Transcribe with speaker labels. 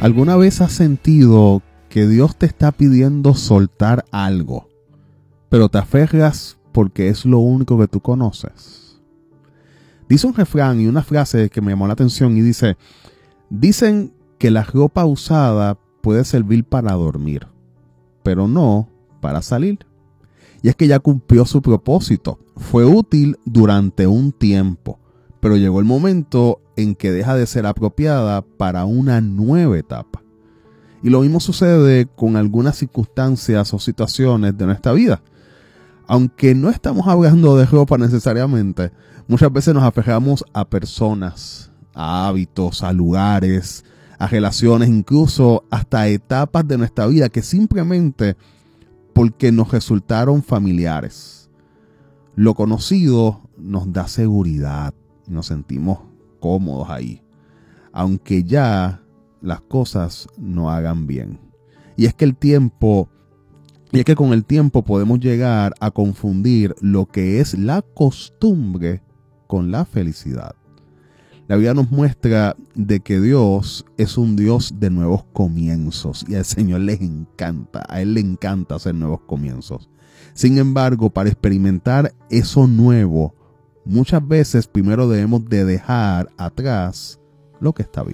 Speaker 1: ¿Alguna vez has sentido que Dios te está pidiendo soltar algo, pero te aferras porque es lo único que tú conoces? Dice un refrán y una frase que me llamó la atención y dice: dicen que la ropa usada puede servir para dormir, pero no para salir. Y es que ya cumplió su propósito. Fue útil durante un tiempo, pero llegó el momento en que deja de ser apropiada para una nueva etapa. Y lo mismo sucede con algunas circunstancias o situaciones de nuestra vida. Aunque no estamos hablando de ropa necesariamente, muchas veces nos aferramos a personas, a hábitos, a lugares, a relaciones, incluso hasta a etapas de nuestra vida que simplemente porque nos resultaron familiares. Lo conocido nos da seguridad y nos sentimos cómodos ahí, aunque ya las cosas no hagan bien. Y es que con el tiempo podemos llegar a confundir lo que es la costumbre con la felicidad. La Biblia nos muestra de que Dios es un Dios de nuevos comienzos y al Señor a Él le encanta hacer nuevos comienzos. Sin embargo, para experimentar eso nuevo, muchas veces primero debemos de dejar atrás lo que está bien.